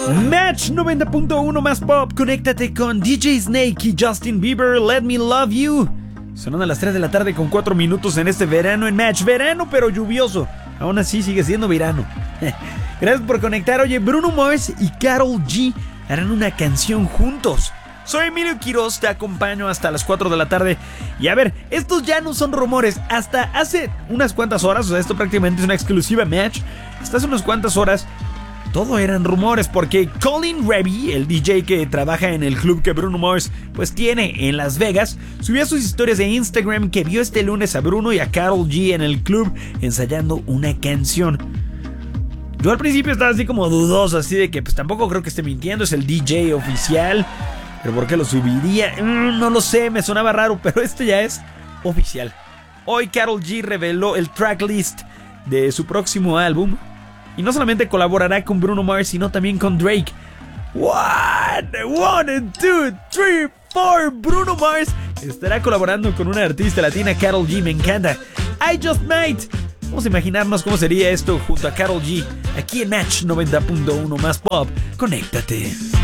Match 90.1 más pop. Conéctate con DJ Snake y Justin Bieber. Let Me Love You. Sonando a las 3 de la tarde con 4 minutos en este verano en Match. Verano pero lluvioso. Aún así sigue siendo verano. Gracias por conectar. Oye, Bruno Mars y Karol G harán una canción juntos. Soy Emilio Quiroz, te acompaño hasta las 4 de la tarde. Y a ver, estos ya no son rumores. Hasta hace unas cuantas horas, o sea, esto prácticamente es una exclusiva Match. Hasta hace unas cuantas horas, todo eran rumores, porque Colin Revy, el DJ que trabaja en el club que Bruno Mars pues tiene en Las Vegas, subió a sus historias de Instagram que vio este lunes a Bruno y a Karol G en el club ensayando una canción. Yo al principio estaba así como dudoso, así de que pues tampoco creo que esté mintiendo, es el DJ oficial. ¿Pero por qué lo subiría? No lo sé, me sonaba raro, pero esto ya es oficial. Hoy Karol G reveló el tracklist de su próximo álbum. Y no solamente colaborará con Bruno Mars, sino también con Drake. One and two, three, four. Bruno Mars estará colaborando con una artista latina, Karol G. Me encanta. I Just Might. Vamos a imaginarnos cómo sería esto junto a Karol G. Aquí en Match 90.1 más pop. Conéctate.